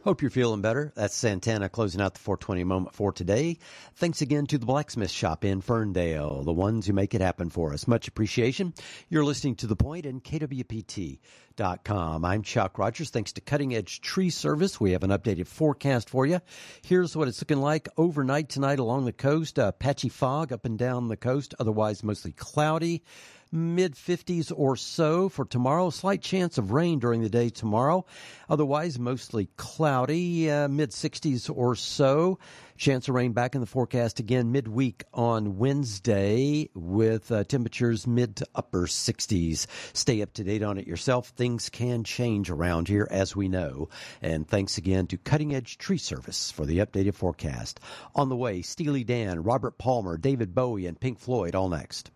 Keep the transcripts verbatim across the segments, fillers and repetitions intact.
Hope you're feeling better. That's Santana closing out the four twenty moment for today. Thanks again to the Blacksmith Shop in Ferndale, the ones who make it happen for us. Much appreciation. You're listening to The Point and K W P T dot com. I'm Chuck Rogers. Thanks to Cutting Edge Tree Service, we have an updated forecast for you. Here's what it's looking like overnight tonight along the coast. Uh, patchy fog up and down the coast, otherwise mostly cloudy. mid fifties or so for tomorrow. Slight chance of rain during the day tomorrow. Otherwise, mostly cloudy, uh, mid sixties or so. Chance of rain back in the forecast again midweek on Wednesday with uh, temperatures mid to upper sixties. Stay up to date on it yourself. Things can change around here, as we know. And thanks again to Cutting Edge Tree Service for the updated forecast. On the way, Steely Dan, Robert Palmer, David Bowie, and Pink Floyd all next.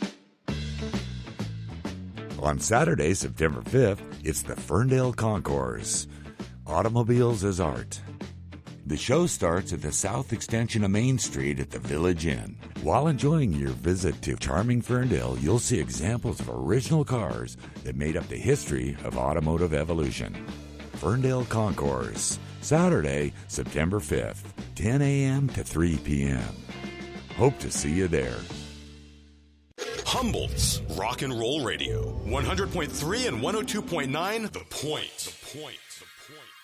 On Saturday, September fifth, it's the Ferndale Concours. Automobiles as Art. The show starts at the south extension of Main Street at the Village Inn. While enjoying your visit to charming Ferndale, you'll see examples of original cars that made up the history of automotive evolution. Ferndale Concours, Saturday, September fifth, ten a.m. to three p.m. Hope to see you there. Humboldt's Rock and Roll Radio, one hundred point three and one oh two point nine, The Point. The Point. The Point.